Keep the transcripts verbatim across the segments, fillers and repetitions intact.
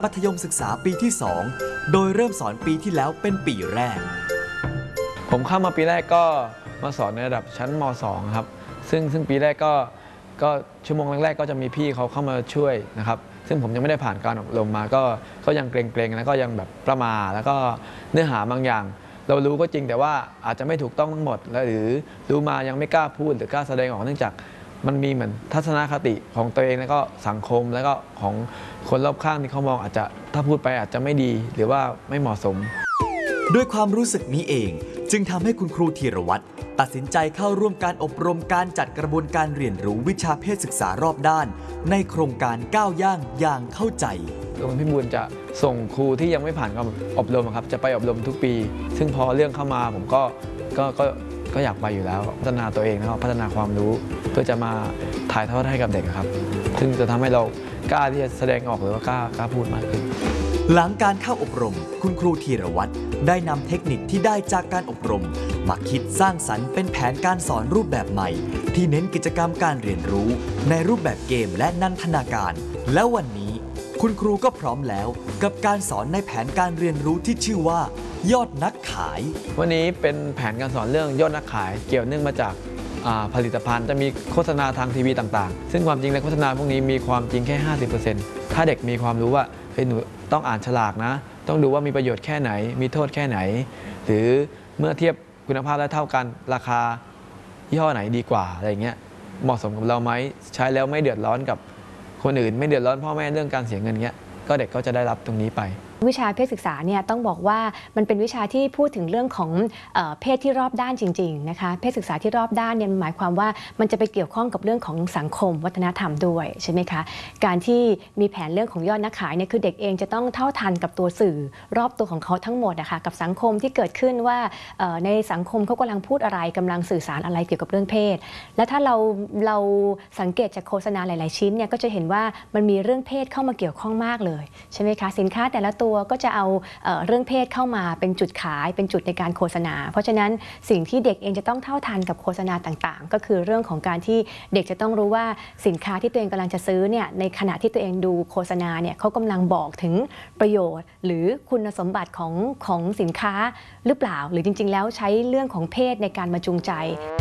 มัธยมศึกษาปีที่สองโดยเริ่มสอนปีที่แล้วเป็นปีแรกผมเข้ามาปีแรกก็มาสอนในระดับชั้นม สอง ครับซึ่งซึ่งปีแรกก็ก็ชั่วโมงแรกๆก็จะมีพี่เขาเข้ามาช่วยนะครับซึ่งผมยังไม่ได้ผ่านการอบรมมาก็ก็ยังเกรงๆแล้วก็ยังแบบประมาแล้วก็เนื้อหาบางอย่าง เรารู้ก็จริงแต่ว่าอาจจะไม่ถูกต้องทั้งหมดหรือรู้มายังไม่กล้าพูดหรือกล้าแสดงออกเนื่องจากมันมีเหมือนทัศนคติของตัวเองแล้วก็สังคมแล้วก็ของคนรอบข้างที่เขามองอาจจะถ้าพูดไปอาจจะไม่ดีหรือว่าไม่เหมาะสมด้วยความรู้สึกนี้เองจึงทำให้คุณครูธีรวัตรตัดสินใจเข้าร่วมการอบรมการจัดกระบวนการเรียนรู้วิชาเพศศึกษารอบด้านในโครงการก้าวย่างอย่างเข้าใจโรงเรียนพิบูลจะส่งครูที่ยังไม่ผ่านการอบรมครับจะไปอบรมทุกปีซึ่งพอเรื่องเข้ามาผมก็ก็ก็ก็อยากไปอยู่แล้วพัฒนาตัวเองแล้วพัฒนาความรู้เพื่อจะมาถ่ายทอดให้กับเด็กครับซึ่งจะทำให้เรากล้าที่จะแสดงออกหรือว่ากล้ากล้าพูดมากขึ้นหลังการเข้าอบรมคุณครูธีรวัตรได้นำเทคนิคที่ได้จากการอบรมมาคิดสร้างสรรค์เป็นแผนการสอนรูปแบบใหม่ที่เน้นกิจกรรมการเรียนรู้ในรูปแบบเกมและนันทนาการและวันนี้คุณครูก็พร้อมแล้วกับการสอนในแผนการเรียนรู้ที่ชื่อว่ายอดนักขายวันนี้เป็นแผนการสอนเรื่องยอดนักขายเกี่ยวเนื่องมาจากผลิตภัณฑ์จะมีโฆษณาทางทีวีต่างๆซึ่งความจริงในโฆษณาพวกนี้มีความจริงแค่ ห้าสิบเปอร์เซ็นต์ ถ้าเด็กมีความรู้ว่าเฮ้ยหนูต้องอ่านฉลากนะต้องดูว่ามีประโยชน์แค่ไหนมีโทษแค่ไหนหรือเมื่อเทียบคุณภาพและเท่ากันราคายี่ห้อไหนดีกว่าอะไรเงี้ยเหมาะสมกับเราไหมใช้แล้วไม่เดือดร้อนกับคนอื่นไม่เดือดร้อนพ่อแม่เรื่องการเสียเงินเงี้ยก็เด็กก็จะได้รับตรงนี้ไปวิชาเพศศึกษาเนี่ยต้องบอกว่ามันเป็นวิชาที่พูดถึงเรื่องของเอ่อเพศที่รอบด้านจริงๆนะคะเพศศึกษาที่รอบด้านเนี่ยหมายความว่ามันจะไปเกี่ยวข้องกับเรื่องของสังคมวัฒนธรรมด้วยใช่ไหมคะการที่มีแผนเรื่องของยอดนักขายเนี่ยคือเด็กเองจะต้องเท่าทันกับตัวสื่อรอบตัวของเขาทั้งหมดนะคะกับสังคมที่เกิดขึ้นว่าในสังคมเขากำลังพูดอะไรกำลังสื่อสารอะไรเกี่ยวกับเรื่องเพศและถ้าเราเราสังเกตจากโฆษณาหลายๆชิ้นเนี่ยก็จะเห็นว่ามันมีเรื่องเพศเข้ามาเกี่ยวข้องมากเลยใช่ไหมคะสินค้าแต่ละตัวก็จะเอาเอ่อเรื่องเพศเข้ามาเป็นจุดขายเป็นจุดในการโฆษณาเพราะฉะนั้นสิ่งที่เด็กเองจะต้องเท่าทันกับโฆษณาต่างๆก็คือเรื่องของการที่เด็กจะต้องรู้ว่าสินค้าที่ตัวเองกำลังจะซื้อเนี่ยในขณะที่ตัวเองดูโฆษณาเนี่ยเขากำลังบอกถึงประโยชน์หรือคุณสมบัติของของสินค้าหรือเปล่าหรือจริงๆแล้วใช้เรื่องของเพศในการมาจูงใจ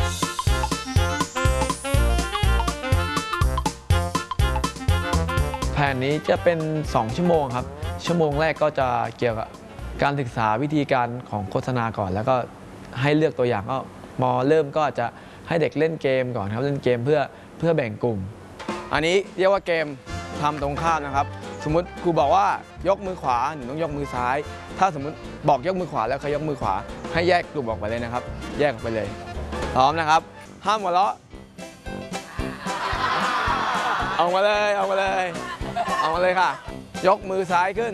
แผนนี้จะเป็นสองชั่วโมงครับชั่วโมงแรกก็จะเกี่ยวกับการศึกษาวิธีการของโฆษณาก่อนแล้วก็ให้เลือกตัวอย่างก็มอเริ่มก็จะให้เด็กเล่นเกมก่อนครับเล่นเกมเพื่อเพื่อแบ่งกลุ่มอันนี้เรียกว่าเกมทำตรงข้ามนะครับสมมุติครูบอกว่ายกมือขวาหนูต้องยกมือซ้ายถ้าสมมุติบอกยกมือขวาแล้วเขายกมือขวาให้แยกกลุ่มออกไปเลยนะครับแยกออกไปเลยพร้อมนะครับห้ามหัวเราะเอามาเลยเอามาเลยเอามาเลยค่ะยกมือซ้ายขึ้น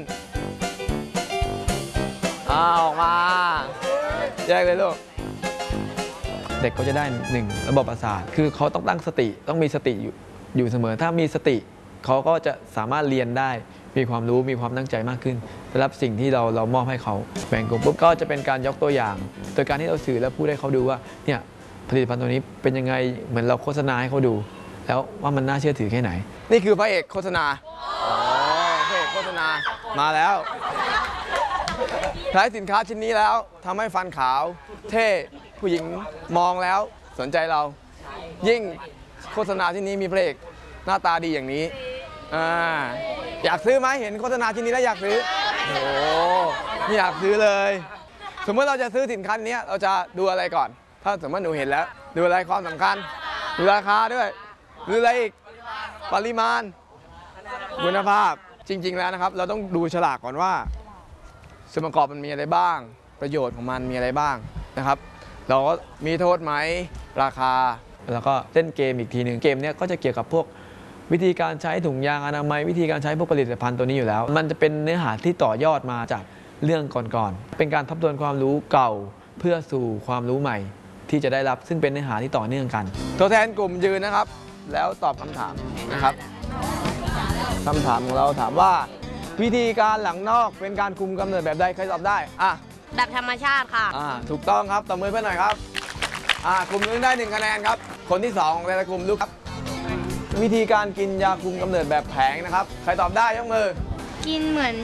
อ่าออกมาแยกเลยลูกเด็กก็จะได้หนึ่งระบบประสาทคือเขาต้องตั้งสติต้องมีสติอยู่อยู่เสมอถ้ามีสติเขาก็จะสามารถเรียนได้มีความรู้มีความตั้งใจมากขึ้นได้รับสิ่งที่เราเรามอบให้เขาแบ่งกลุ่มปุ๊บก็จะเป็นการยกตัวอย่างโดยการที่เราสื่อแล้วพูดให้เขาดูว่าเนี่ยผลิตภัณฑ์ตัวนี้เป็นยังไงเหมือนเราโฆษณาให้เขาดูแล้วว่ามันน่าเชื่อถือแค่ไหนนี่คือพระเอกโฆษณาโฆษณามาแล้วใช้สินค้าชิ้นนี้แล้วทำให้ฟันขาวเท่ผู้หญิงมองแล้วสนใจเรายิ่งโฆษณาที่นี้มีพระเอกหน้าตาดีอย่างนี้อ่าอยากซื้อไหมเห็นโฆษณาชิ้นนี้แล้วอยากซื้อโอ้ไม่อยากซื้อเลยสมมติเราจะซื้อสินค้านี้เราจะดูอะไรก่อนถ้าสมมติหนูเห็นแล้วดูอะไรความสำคัญดูราคาด้วยดูอะไรอีกปริมาณคุณภาพจริงๆแล้วนะครับเราต้องดูฉลากก่อนว่าส่วนประกอบมันมีอะไรบ้างประโยชน์ของมันมีอะไรบ้างนะครับเราก็มีโทษไหมราคาแล้วก็เล่นเกมอีกทีหนึ่งเกมนี้ก็จะเกี่ยวกับพวกวิธีการใช้ถุงยางอนามัยวิธีการใช้พวกผลิตภัณฑ์ตัวนี้อยู่แล้วมันจะเป็นเนื้อหาที่ต่อยอดมาจากเรื่องก่อนๆเป็นการทบทวนความรู้เก่าเพื่อสู่ความรู้ใหม่ที่จะได้รับซึ่งเป็นเนื้อหาที่ต่อเนื่องกันตัวแทนกลุ่มยืนนะครับแล้วตอบคำถามนะครับคำถามของเราถามว่าวิธีการหลังนอกเป็นการคุมกำเนิดแบบใดใครตอบได้อ่ะแบบธรรมชาติค่ะอ่าถูกต้องครับตบมือเพื่อนหน่อยครับอ่ากลุ่มนึงได้หนึ่งคะแนนครับคนที่สองของแต่ละกลุ่มลูกครับวิธีการกินยาคุมกำเนิดแบบแผงนะครับใครตอบได้ยกมือกินเหมือน